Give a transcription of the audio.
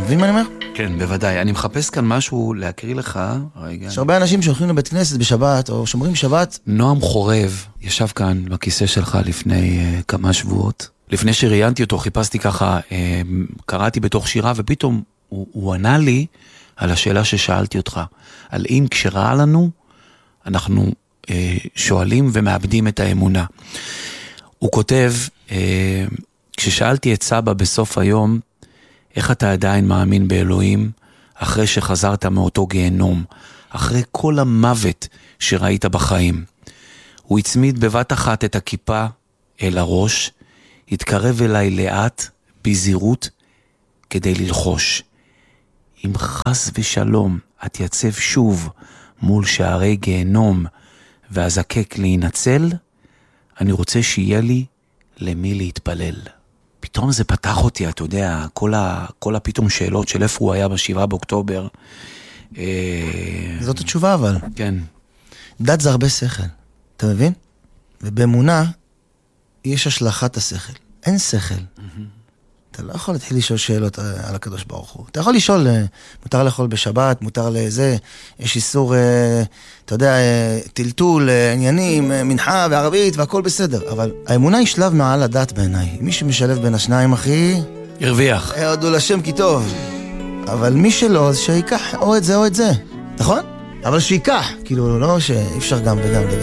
מבין מה אני אומר? כן, בוודאי. אני מחפש כאן משהו להקריא לך. רגע. יש הרבה אנשים שהולכים לבית כנסת בשבת, או שומרים שבת. נועם חורב ישב כאן בכיסא שלך לפני כמה שבועות. לפני שראיינתי אותו, חיפשתי ככה, קראתי בתוך שירה, ופתאום הוא ענה לי על השאלה ששאלתי אותך. על אם כשרע לנו, אנחנו שואלים ומאבדים את האמונה. הוא כותב, כששאלתי את סבא בסוף היום, איך אתה עדיין מאמין באלוהים, אחרי שחזרת מאותו גיהנום, אחרי כל המוות שראית בחיים. הוא הצמיד בבת אחת את הכיפה אל הראש, התקרב אליי לאט, בזהירות, כדי ללחוש. אם חס ושלום אתייצב שוב מול שערי גיהנום, ואזקק להינצל, אני רוצה שיהיה לי למי להתפלל. פתאום זה פתח אותי, אתה יודע, כל הפתאום שאלות של איפה הוא היה ב7 באוקטובר. זאת התשובה אבל. כן. דת זה הרבה שכל, אתה מבין? ובאמונה יש השלכת השכל. אין שכל. אתה לא יכול להתחיל לשאול שאלות על הקדוש ברוך הוא. אתה יכול לשאול, מותר לאכול בשבת, מותר לזה, יש איסור, אתה יודע, טלטול, עניינים, מנחה וערבית, והכל בסדר. אבל האמונה היא שלב מעל הדת בעיניי. מי שמשלב בין השניים, אחי, הרוויח. הודו לשם כי טוב. אבל מי שלא, אז שיקח או את זה או את זה. נכון? אבל שיקח. כאילו, לא שאי אפשר גם וגם וגם.